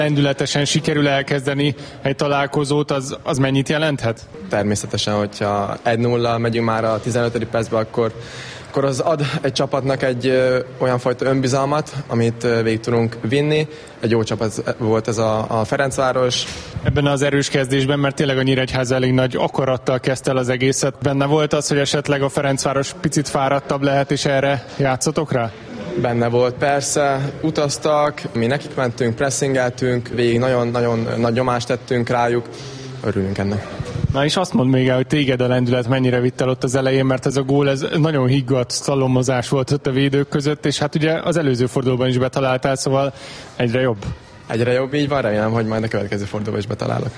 Lendületesen sikerül elkezdeni egy találkozót, az mennyit jelenthet? Természetesen, hogyha 1-0 megyünk már a 15. percbe, akkor az ad egy csapatnak egy olyan fajta önbizalmat, amit végig tudunk vinni. Egy jó csapat volt ez a Ferencváros. Ebben az erős kezdésben, mert tényleg a Nyíregyháza elég nagy akarattal kezdte el az egészet. Benne volt az, hogy esetleg a Ferencváros picit fáradtabb lehet, és erre játszotok rá? Benne volt, persze. Utaztak, mi nekik mentünk, pressingeltünk, végig nagyon-nagyon nagy nyomást tettünk rájuk. Örülünk ennek. Na és azt mondd még el, hogy téged a lendület mennyire vitt el ott az elején, mert ez a gól, ez nagyon higgadt szalommozás volt ott a védők között, és hát ugye az előző fordulóban is betaláltál, szóval egyre jobb. Egyre jobb, így van, remélem, hogy majd a következő fordulóban is betalálok.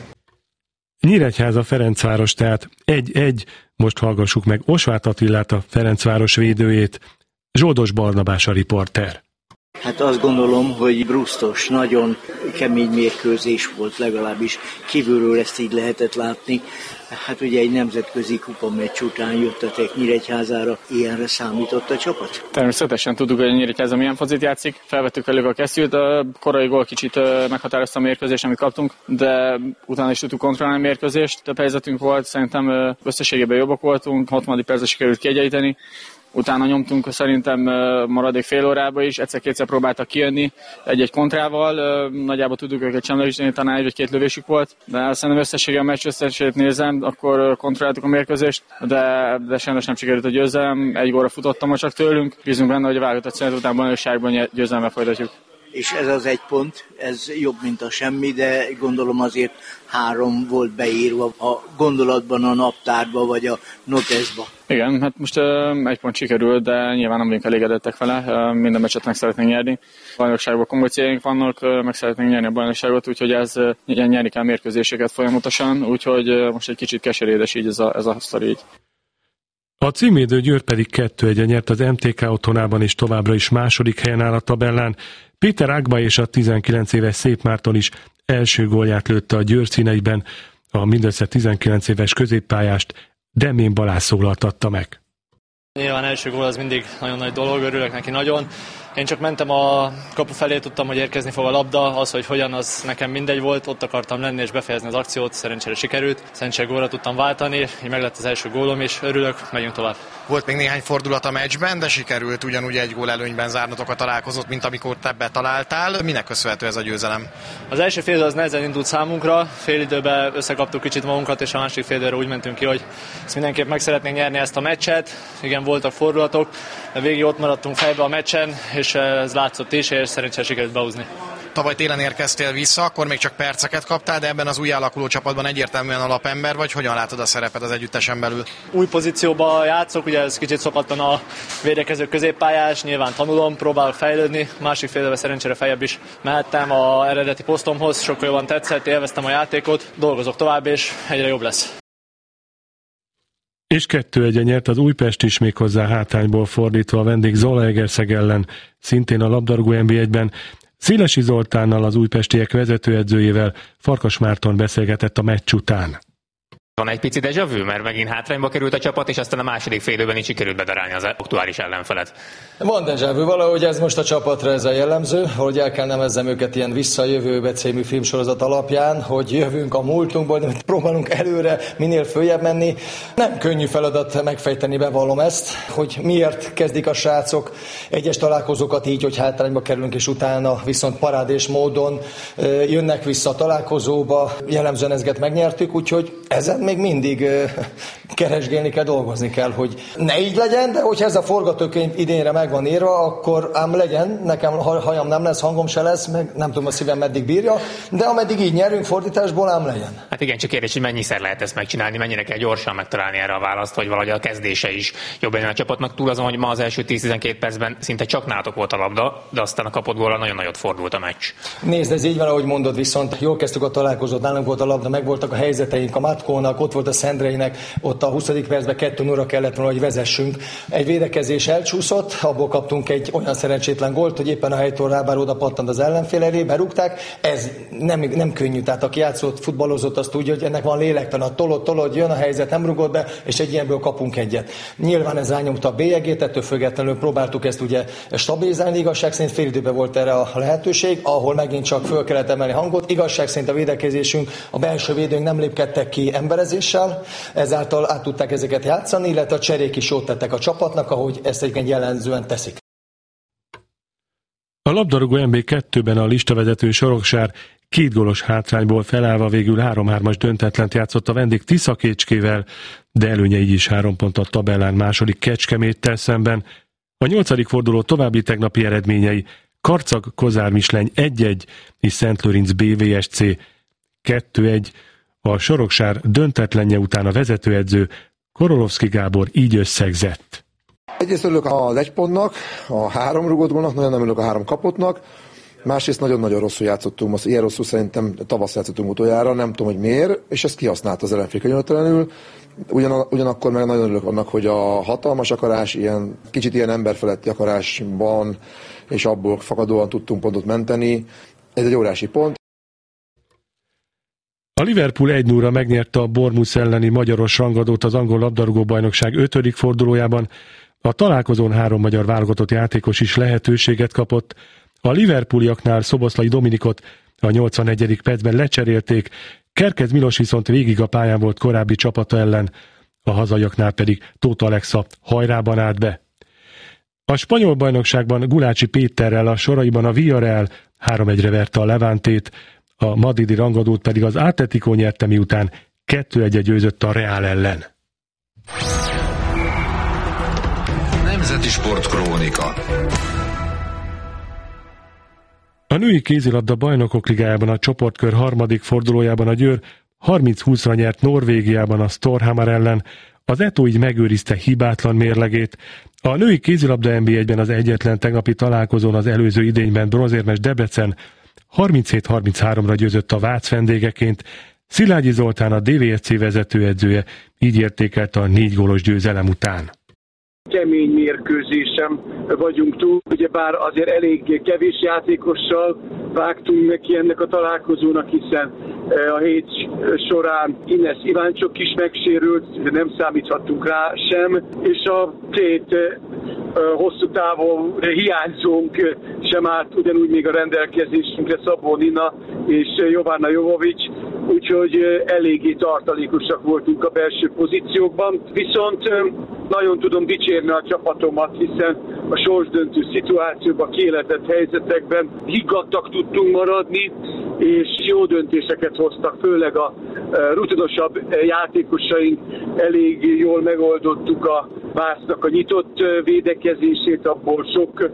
Nyíregyháza Ferencváros, tehát 1-1, most hallgassuk meg Osváth Attilát, a Ferencváros védőjét. Zsoldos Barnabás a riporter. Hát azt gondolom, hogy brusztos, nagyon kemény mérkőzés volt, legalábbis kívülről ezt így lehetett látni. Hát ugye egy nemzetközi kupameccs után jöttetek Nyíregyházára, ilyenre számított a csapat? Természetesen tudjuk, hogy a Nyíregyháza milyen focit játszik. Felvettük velük a kesztyűt, a korai gól kicsit meghatározta a mérkőzést, amit kaptunk, de utána is tudtuk kontrollálni a mérkőzést. Több helyzetünk volt, szerintem összességében jobbak voltunk, 60. percben sikerült kiegyenlíteni. Utána nyomtunk szerintem maradék fél órába is, egyszer-kétszer próbáltak kijönni egy-egy kontrával, nagyjából tudjuk őket semlegesíteni, talán egy vagy két lövésük volt, de szerintem összességében a meccs összességét nézem, akkor kontrolláltuk a mérkőzést, de sajnos nem sikerült a győzelem, egy gólra futottam csak tőlünk, bízunk benne, hogy a válogatott szünet után bajnokságban győzelemmel folytatjuk. És ez az egy pont, ez jobb, mint a semmi, de gondolom azért 3 volt beírva a gondolatban, a naptárba, vagy a noteszba. Igen, hát most egy pont sikerült, de nyilván nem vagyunk elégedettek vele, minden meccset meg szeretnénk nyerni. A bajnokságban komoly céljaink vannak, meg szeretnénk nyerni a bajnokságot, úgyhogy ez nyerni kell mérkőzéseket folyamatosan, úgyhogy most egy kicsit keserédes így ez a sztori így. A címvédő Győr pedig 2-1 nyert az MTK otthonában, és továbbra is második helyen áll a tabellán. Péter Ágba és a 19 éves Szép Márton is első gólját lőtte a Győr színeiben, a mindössze 19 éves középpályást Demén Balázs szólaltatta meg. Nyilván első gól az mindig nagyon nagy dolog, örülök neki nagyon. Én csak mentem a kapu felé, tudtam, hogy érkezni fog a labda, az, hogy hogyan, az nekem mindegy volt, ott akartam lenni és befejezni az akciót, szerencsére sikerült. Szerencsére gólra tudtam váltani, így meg lett az első gólom, és örülök, megyünk tovább. Volt még néhány fordulat a meccsben, de sikerült ugyanúgy egy gól előnyben zárnotok a találkozót, mint amikor te betaláltál. Minek köszönhető ez a győzelem? Az első fél az nehezen indult számunkra, fél időben összekaptuk kicsit magunkat, és a másik fél időre úgy mentünk ki, hogy ezt mindenképp meg szeretnénk nyerni ezt a meccset. Igen, voltak fordulatok, de végig ott maradtunk fejbe a meccsen, és ez látszott is, és szerencsére sikerült behúzni. Tavaly télen érkeztél vissza, akkor még csak perceket kaptál, de ebben az új alakuló csapatban egyértelműen alapember vagy. Hogyan látod a szereped az együttesen belül? Új pozícióba játszok, ugye ez kicsit szokatlan a védekező középpályás, nyilván tanulom, próbálok fejlődni, másik fél évben szerencsére feljebb is mehettem a eredeti posztomhoz, sokkal jobban tetszett, élveztem a játékot, dolgozok tovább, és egyre jobb lesz. És 2-1 nyert az Újpest is, méghozzá hátrányból fordítva a vendég Zalaegerszeg ellen, szintén a labdarúgó NB1-ben. Szélesi Zoltánnal, az újpestiek vezetőedzőjével Farkas Márton beszélgetett a meccs után. Van egy pici déjà vu, mert megint hátrányba került a csapat, és aztán a második fél időben is sikerült bedarálni az aktuális ellenfelet. Van déjà vu, valahogy ez most a csapatra ez a jellemző, hogy el kell nevezzem őket ilyen Visszajövőbe című filmsorozat alapján, hogy jövünk a múltunkból, de próbálunk előre minél följebb menni. Nem könnyű feladat megfejteni, bevallom ezt, hogy miért kezdik a srácok egyes találkozókat így, hogy hátrányba kerülünk, és utána viszont parádés módon jönnek vissza a találkozóba, jellemzően ezeket megnyertük, úgyhogy ezen még mindig keresgélni kell, dolgozni kell, hogy ne így legyen, de hogyha ez a forgatókönyv idénre meg van írva, akkor ám legyen, nekem hajam nem lesz, hangom se lesz, meg nem tudom a szívem meddig bírja, de ameddig így nyerünk fordításból, ám legyen. Hát igen, csak kérdés, hogy mennyiszer lehet ezt megcsinálni, mennyire kell gyorsan megtalálni erre a választ, hogy valahogy a kezdése is jobb legyen a csapatnak, túl azon, hogy ma az első 10-12 percben szinte csak nálatok volt a labda, de aztán a kapott góllal nagyon nagyot fordult a meccs. Nézd, ez így van, ahogy mondod, viszont jól kezdtük a találkozót, nálunk volt a labda, meg voltak a helyzeteink a Matkónak, Lacinak, ott volt a Szendreinek, ott a 20. percben 2-0-ra kellett volna, hogy vezessünk. Egy védekezés elcsúszott, abból kaptunk egy olyan szerencsétlen gólt, hogy éppen a helytől rábár oda pattant az ellenfél elé, berúgták. Ez nem könnyű, tehát aki játszott, futballozott, azt tudja, hogy ennek van lélektelen, tolod, jön a helyzet, nem rugott be, és egy ilyenből kapunk egyet. Nyilván ez rányomta a bélyegét, ettől függetlenül próbáltuk ezt ugye stabilizálni, igazság szerint fél időben volt erre a lehetőség, ahol megint csak föl kellett emelni hangot. Igazság szerint a védekezésünk, a belső védőnk nem lépkedtek ki emberezéssel, ezáltal át tudták ezeket játszani, illetve a cserék is jót tettek a csapatnak, ahogy ezt egyébként jellemzően teszik. A labdarúgó NB2-ben a listavezető Soroksár 2 gólos hátrányból felállva végül 3-3-as döntetlent játszott a vendég Tiszakécskével, de előnye így is 3 pont a tabellán második Kecskeméttel szemben. A 8. forduló további tegnapi eredményei: Karcag-Kozár-Misleny 1-1 és Szentlőrinc BVSC 2-1. A Soroksár döntetlenje után a vezetőedző Korolovszki Gábor így összegzett. Egyrészt örülök az 1 pontnak, a 3 rúgott gólnak, nagyon nem örülök a 3 kapottnak. Másrészt nagyon-nagyon rosszul játszottunk, most ilyen rosszul szerintem tavasz játszottunk utoljára, nem tudom, hogy miért, és ezt kihasználta az ellenfél könyörtelenül. Ugyanakkor meg nagyon örülök annak, hogy a hatalmas akarás, kicsit ilyen emberfeletti akarásban, és abból fakadóan tudtunk pontot menteni. Ez egy óriási pont. A Liverpool 1-0-ra megnyerte a Bournemouth elleni magyaros rangadót az angol labdarúgó-bajnokság 5. fordulójában. A találkozón 3 magyar válogatott játékos is lehetőséget kapott. A liverpooliaknál Szoboszlai Dominikot a 81. percben lecserélték, Kerkez Milos viszont végig a pályán volt korábbi csapata ellen, a hazaiaknál pedig Tóth Alexa hajrában állt be. A spanyol bajnokságban Gulácsi Péterrel a soraiban a Villarreal 3-1-re verte a Levantét, a madridi rangadót pedig az Atletico nyerte, miután 2-1 győzött a Real ellen. Nemzeti Sportkrónika. A női kézilabda bajnokok ligájában a csoportkör 3. fordulójában a Győr 30-20-ra nyert Norvégiában a Storhamar ellen, az Eto így megőrizte hibátlan mérlegét. A női kézilabda NB1-ben az egyetlen tegnapi találkozón az előző idényben bronzérmes Debrecen 37-33-ra győzött a Vác vendégeként. Szilágyi Zoltán, a DVSC vezetőedzője így értékelte a 4 gólos győzelem után. Kemény mérkőzésen vagyunk túl, ugyebár azért elég kevés játékossal vágtunk neki ennek a találkozónak, hiszen a hét során Ines Iváncsok is megsérült, nem számíthattunk rá sem, és a 2 hosszú távon hiányzónk sem állt ugyanúgy még a rendelkezésünkre, Szabó Nina és Jovana Jovovics, úgyhogy eléggé tartalékosak voltunk a belső pozíciókban. Viszont nagyon tudom dicsérni a csapatomat, hiszen a sorsdöntő szituációban, kiéletett helyzetekben higgadtak tudtunk maradni, és jó döntéseket hoztak, főleg a rutinosabb játékosaink. Elég jól megoldottuk a Vásznak a nyitott védekezését, abból sok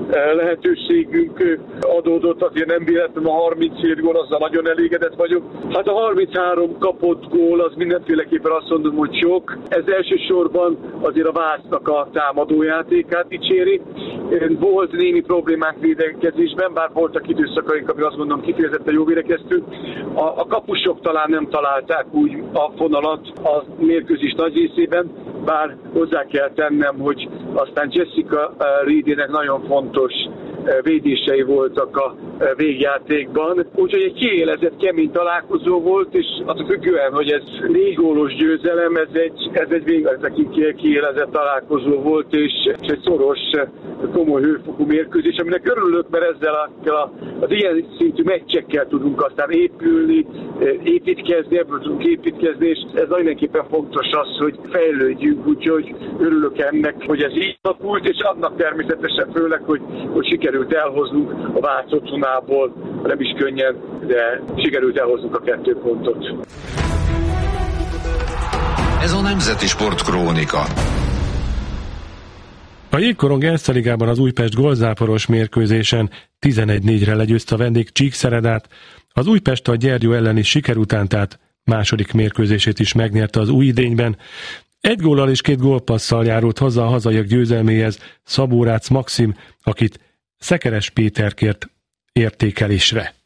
lehetőségünk adódott, azért nem véletlenül a 37 gól, azzal nagyon elégedett vagyok. Hát a 33 kapott gól, az mindenféleképpen azt mondom, hogy sok. Ez elsősorban azért a Vásznak a támadójátékát dicséri. Volt némi problémánk védekezésben, bár voltak időszakaink, ami azt mondom kifejezetten jó védekeztünk. A kapusok talán nem találták úgy a fonalat a mérkőzés nagy részében, bár hozzá kell tennem, hogy aztán Jessica Reedének nagyon fontos védései voltak a végjátékban. Úgyhogy egy kiélezett, kemény találkozó volt, és attól függően, hogy ez 4 gólos győzelem, ez egy végletekig kiélezett találkozó volt, és egy szoros, komoly hőfokú mérkőzés, aminek örülök, mert ezzel az ilyen szintű meccsekkel tudunk aztán épülni, építkezni, ebből tudunk építkezni, és ez mindenképpen fontos az, hogy fejlődjünk, úgyhogy örülök ennek, hogy ez így alakult, és annak természetesen főleg, hogy sikerült elhoznunk a Vác otthonából, nem is könnyen, de sikerült elhoznunk a 2 pontot. Ez a Nemzeti Sportkrónika. A Jégkorong Erste Ligában az Újpest gólzáporos mérkőzésen 11-4-re legyőzte a vendég Csíkszeredát. Az Újpest a Gyergyó elleni siker után, tehát második mérkőzését is megnyerte az új idényben. 1 góllal és 2 gólpasszal járult hozzá a hazaiak győzelméhez Szabó Rácz Maxim, akit Szekeres Péter kért értékelésre.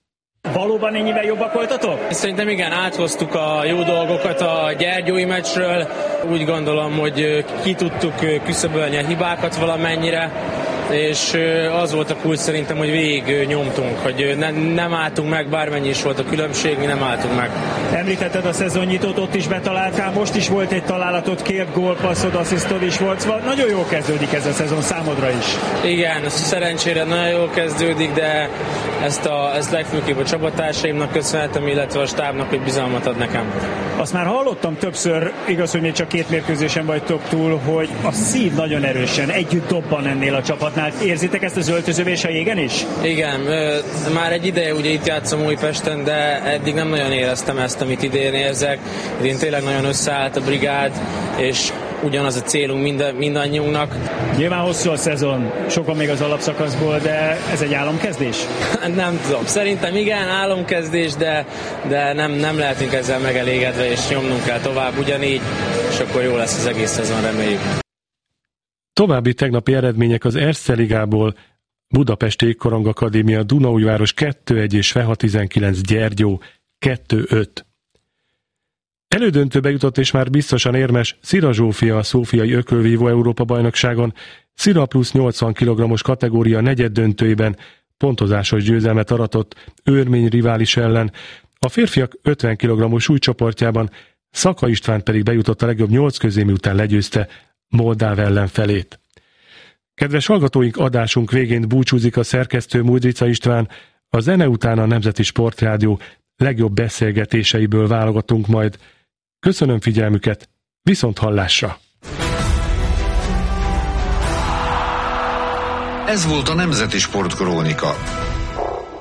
Valóban ennyivel jobbak voltatok? Szerintem igen, áthoztuk a jó dolgokat a gyergyói meccsről. Úgy gondolom, hogy ki tudtuk küszöbölni a hibákat valamennyire, és az volt a kulcs szerintem, hogy végig nyomtunk, hogy nem álltunk meg, bármennyi is volt a különbség, mi nem álltunk meg. Említetted a szezonnyitót, ott is betaláltál, most is volt egy találatod, 2 gólpasszod, asszisztod is volt, szóval nagyon jól kezdődik ez a szezon számodra is. Igen, szerencsére nagyon jól kezdődik, de ezt legfőképp a csapattársaimnak köszönhetem, illetve a stábnak, hogy bizalmat ad nekem. Azt már hallottam többször, igaz, hogy még csak 2 mérkőzésen vagytok túl, hogy a szív nagyon erősen együtt dobban ennél a csapatnál. Érzitek ezt az öltözövés a jégen is? Igen, már egy ideje ugye itt játszom Újpesten, de eddig nem nagyon éreztem ezt, amit idén érzek. Idén tényleg nagyon összeállt a brigád, és ugyanaz a célunk mindannyiunknak. Nyilván hosszú a szezon, sokan még az alapszakaszból, de ez egy álomkezdés? Nem tudom, szerintem igen, álomkezdés, de nem lehetünk ezzel megelégedve, és nyomnunk kell tovább ugyanígy, és akkor jó lesz az egész szezon, reméljük. További tegnapi eredmények az Erste Ligából: Budapesti Jégkorong Akadémia Dunaújváros 2-1 és Feha 19 Gyergyó 2-5. Elődöntőbe jutott és már biztosan érmes Szira Zsófia a Szófiai Ökölvívó Európa-bajnokságon. Szira plusz 80 kg-os kategória negyeddöntőjében pontozásos győzelmet aratott őrmény rivális ellen. A férfiak 50 kg-os súlycsoportjában Szaka István pedig bejutott a legjobb 8 közé, miután legyőzte moldáv ellenfelét. Kedves hallgatóink, adásunk végén búcsúzik a szerkesztő Mudrica István. A zene után a Nemzeti Sportrádió legjobb beszélgetéseiből válogatunk majd. Köszönöm figyelmüket, viszont hallásra! Ez volt a Nemzeti Sportkrónika.